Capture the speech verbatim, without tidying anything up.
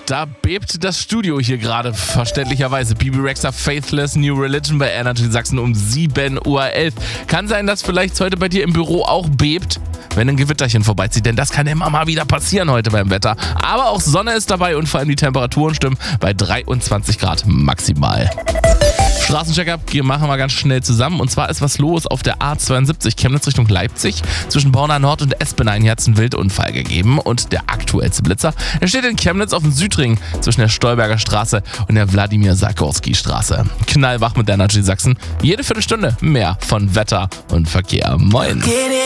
Da bebt das Studio hier gerade, verständlicherweise. Bibi Rexha, Faithless, New Religion bei Energy Sachsen um sieben Uhr elf. Kann sein, dass vielleicht heute bei dir im Büro auch bebt, wenn ein Gewitterchen vorbeizieht, denn das kann immer mal wieder passieren heute beim Wetter. Aber auch Sonne ist dabei und vor allem die Temperaturen stimmen bei dreiundzwanzig Grad maximal. Straßencheck-up machen wir ganz schnell zusammen. Und zwar ist was los auf der A zweiundsiebzig Chemnitz Richtung Leipzig. Zwischen Borna Nord und Espen ein Herzenwildunfall gegeben. Und der aktuellste Blitzer, der steht in Chemnitz auf dem Südring zwischen der Stolberger Straße und der Wladimir-Sarkowski-Straße. Knallwach mit der Energy Sachsen. Jede Viertelstunde mehr von Wetter und Verkehr. Moin.